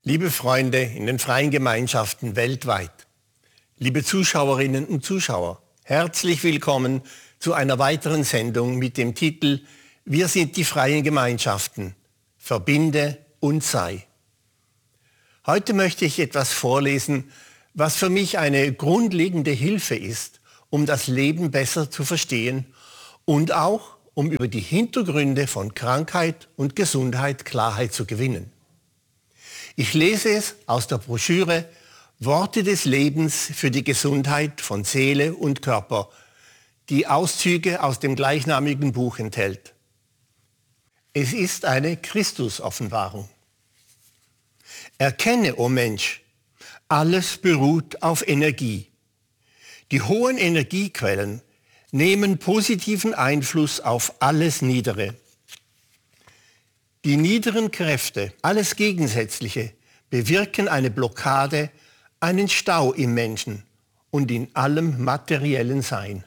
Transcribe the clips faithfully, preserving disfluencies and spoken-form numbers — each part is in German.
Liebe Freunde in den freien Gemeinschaften weltweit, liebe Zuschauerinnen und Zuschauer, herzlich willkommen zu einer weiteren Sendung mit dem Titel Wir sind die freien Gemeinschaften, verbinde und sei. Heute möchte ich etwas vorlesen, was für mich eine grundlegende Hilfe ist, um das Leben besser zu verstehen und auch um über die Hintergründe von Krankheit und Gesundheit Klarheit zu gewinnen. Ich lese es aus der Broschüre Worte des Lebens für die Gesundheit von Seele und Körper, die Auszüge aus dem gleichnamigen Buch enthält. Es ist eine Christus-Offenbarung. Erkenne, o Mensch, alles beruht auf Energie. Die hohen Energiequellen nehmen positiven Einfluss auf alles Niedere. Die niederen Kräfte, alles Gegensätzliche, bewirken eine Blockade, einen Stau im Menschen und in allem materiellen Sein.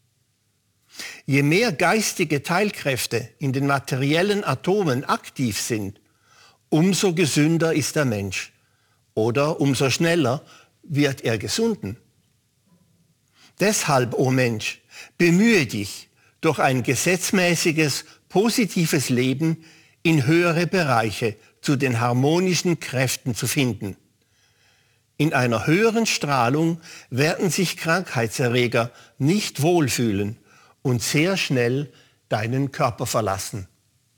Je mehr geistige Teilkräfte in den materiellen Atomen aktiv sind, umso gesünder ist der Mensch oder umso schneller wird er gesunden. Deshalb, o Mensch, bemühe dich, durch ein gesetzmäßiges, positives Leben in höhere Bereiche zu den harmonischen Kräften zu finden. In einer höheren Strahlung werden sich Krankheitserreger nicht wohlfühlen und sehr schnell deinen Körper verlassen.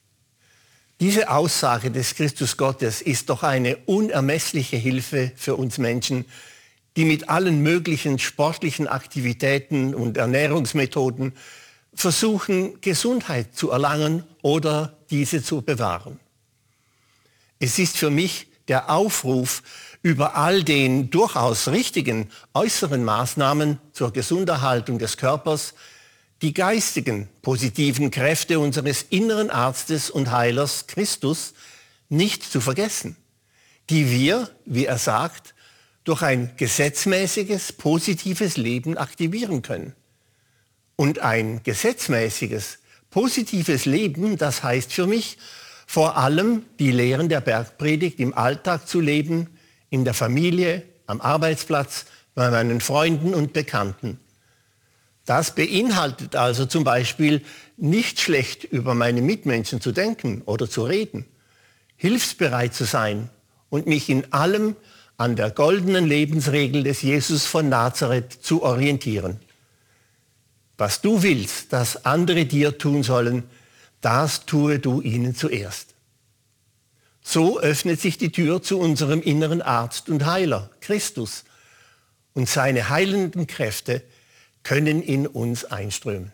Diese Aussage des Christus Gottes ist doch eine unermessliche Hilfe für uns Menschen, die mit allen möglichen sportlichen Aktivitäten und Ernährungsmethoden versuchen, Gesundheit zu erlangen oder diese zu bewahren. Es ist für mich der Aufruf, über all den durchaus richtigen äußeren Maßnahmen zur Gesunderhaltung des Körpers die geistigen, positiven Kräfte unseres inneren Arztes und Heilers Christus nicht zu vergessen, die wir, wie er sagt, durch ein gesetzmäßiges, positives Leben aktivieren können. Und ein gesetzmäßiges, positives Leben, das heißt für mich, vor allem die Lehren der Bergpredigt im Alltag zu leben, in der Familie, am Arbeitsplatz, bei meinen Freunden und Bekannten. Das beinhaltet also zum Beispiel, nicht schlecht über meine Mitmenschen zu denken oder zu reden, hilfsbereit zu sein und mich in allem an der goldenen Lebensregel des Jesus von Nazareth zu orientieren. Was du willst, dass andere dir tun sollen, das tue du ihnen zuerst. So öffnet sich die Tür zu unserem inneren Arzt und Heiler, Christus, und seine heilenden Kräfte können in uns einströmen.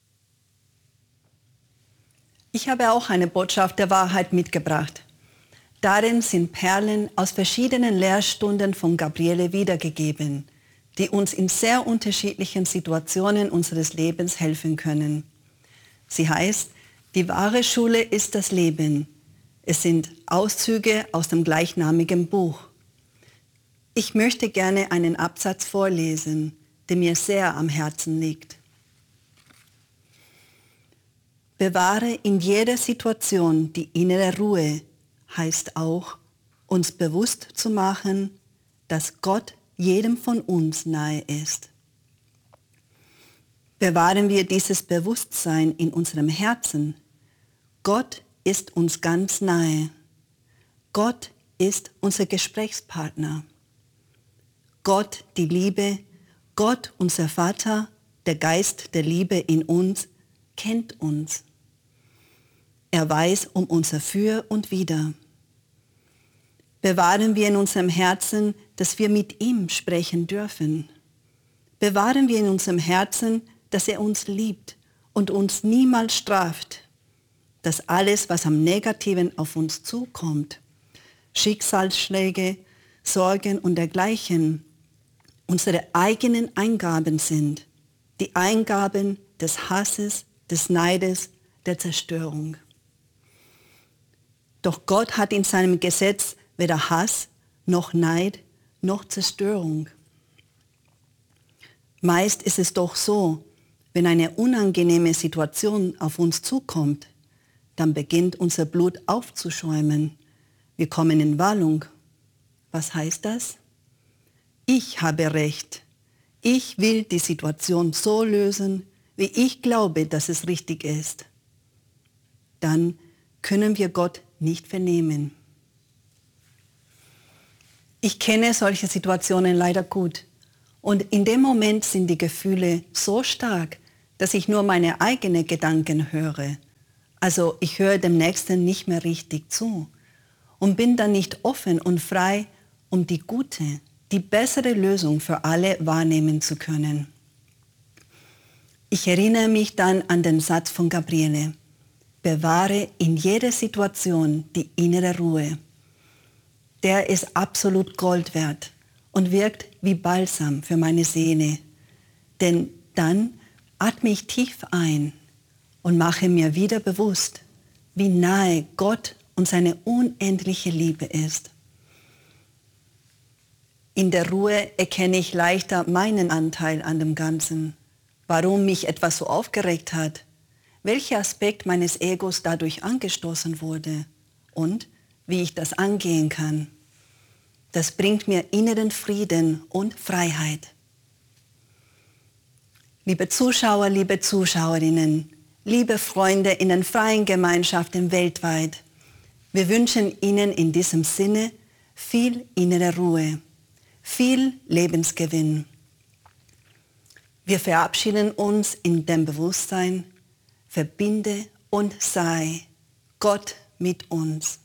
Ich habe auch eine Botschaft der Wahrheit mitgebracht. Darin sind Perlen aus verschiedenen Lehrstunden von Gabriele wiedergegeben, die uns in sehr unterschiedlichen Situationen unseres Lebens helfen können. Sie heißt, die wahre Schule ist das Leben. Es sind Auszüge aus dem gleichnamigen Buch. Ich möchte gerne einen Absatz vorlesen, der mir sehr am Herzen liegt. Bewahre in jeder Situation die innere Ruhe, heißt auch, uns bewusst zu machen, dass Gott jedem von uns nahe ist. Bewahren wir dieses Bewusstsein in unserem Herzen. Gott ist uns ganz nahe. Gott ist unser Gesprächspartner. Gott, die Liebe, Gott, unser Vater, der Geist der Liebe in uns, kennt uns. Er weiß um unser Für und Wider. Bewahren wir in unserem Herzen, dass wir mit ihm sprechen dürfen. Bewahren wir in unserem Herzen, dass er uns liebt und uns niemals straft. Dass alles, was am Negativen auf uns zukommt, Schicksalsschläge, Sorgen und dergleichen, unsere eigenen Eingaben sind. Die Eingaben des Hasses, des Neides, der Zerstörung. Doch Gott hat in seinem Gesetz weder Hass, noch Neid, noch Zerstörung. Meist ist es doch so, wenn eine unangenehme Situation auf uns zukommt, dann beginnt unser Blut aufzuschäumen. Wir kommen in Wallung. Was heißt das? Ich habe Recht. Ich will die Situation so lösen, wie ich glaube, dass es richtig ist. Dann können wir Gott nicht vernehmen. Ich kenne solche Situationen leider gut. Und in dem Moment sind die Gefühle so stark, dass ich nur meine eigenen Gedanken höre. Also ich höre dem Nächsten nicht mehr richtig zu und bin dann nicht offen und frei, um die gute, die bessere Lösung für alle wahrnehmen zu können. Ich erinnere mich dann an den Satz von Gabriele: Bewahre in jeder Situation die innere Ruhe. Der ist absolut Gold wert und wirkt wie Balsam für meine Seele. Denn dann atme ich tief ein und mache mir wieder bewusst, wie nahe Gott und seine unendliche Liebe ist. In der Ruhe erkenne ich leichter meinen Anteil an dem Ganzen, warum mich etwas so aufgeregt hat, welcher Aspekt meines Egos dadurch angestoßen wurde und wie ich das angehen kann. Das bringt mir inneren Frieden und Freiheit. Liebe Zuschauer, liebe Zuschauerinnen, liebe Freunde in den freien Gemeinschaften weltweit, wir wünschen Ihnen in diesem Sinne viel innere Ruhe, viel Lebensgewinn. Wir verabschieden uns in dem Bewusstsein: Verbinde und sei Gott mit uns.